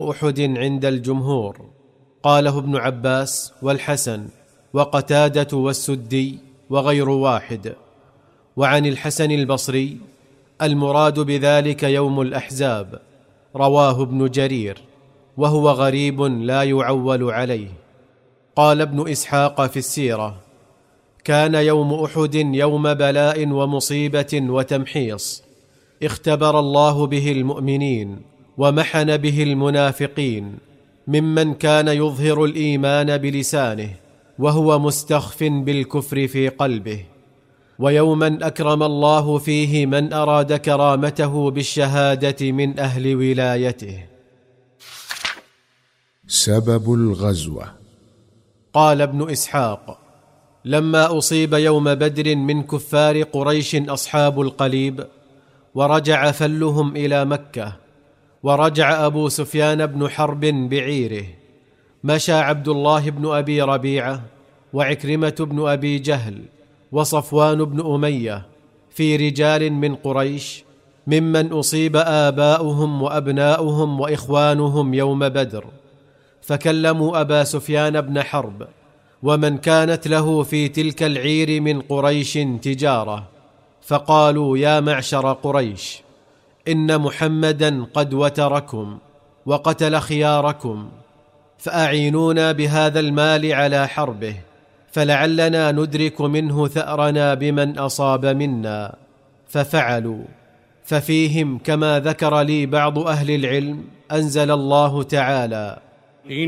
أحد عند الجمهور، قاله ابن عباس والحسن وقتادة والسدي وغير واحد. وعن الحسن البصري: المراد بذلك يوم الأحزاب، رواه ابن جرير، وهو غريب لا يعول عليه. قال ابن إسحاق في السيرة: كان يوم أحد يوم بلاء ومصيبة وتمحيص، اختبر الله به المؤمنين ومحن به المنافقين، ممن كان يظهر الإيمان بلسانه وهو مستخف بالكفر في قلبه، ويوما أكرم الله فيه من أراد كرامته بالشهادة من أهل ولايته. سبب الغزوة. قال ابن إسحاق: لما أصيب يوم بدر من كفار قريش أصحاب القليب، ورجع فلهم إلى مكة، ورجع أبو سفيان بن حرب بعيره، مشى عبد الله بن أبي ربيعة وعكرمة بن أبي جهل وصفوان بن أمية في رجال من قريش ممن أصيب آباؤهم وأبناؤهم وإخوانهم يوم بدر، فكلموا أبا سفيان بن حرب ومن كانت له في تلك العير من قريش تجارة، فقالوا: يا معشر قريش، إن محمدا قد وتركم وقتل خياركم، فأعينونا بهذا المال على حربه، فلعلنا ندرك منه ثأرنا بمن أصاب منا. ففعلوا، ففيهم كما ذكر لي بعض أهل العلم أنزل الله تعالى: